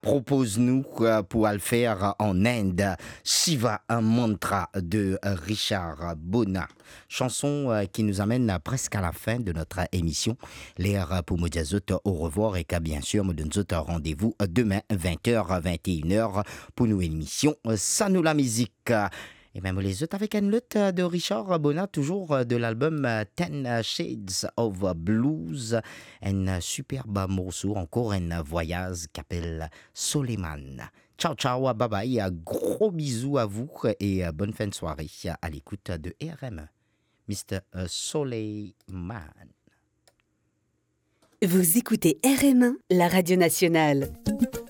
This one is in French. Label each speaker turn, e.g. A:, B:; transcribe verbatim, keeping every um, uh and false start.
A: propose-nous euh, pour le faire en Inde Shiva, un mantra de Richard Bona. Chanson euh, qui nous amène presque à la fin de notre émission. L'air pour Mojazot, au revoir et qu'à bien sûr, nous donnons un rendez-vous demain vingt heures vingt et une heures pour une émission Ça nous la musique. Et même les autres avec une lutte de Richard Bona, toujours de l'album Ten Shades of Blues. Un superbe morceau, encore un voyage qu'appelle Soleiman. Ciao, ciao, bye bye, gros bisous à vous et bonne fin de soirée à l'écoute de R M. mister Soleiman.
B: Vous écoutez R M un, la radio nationale.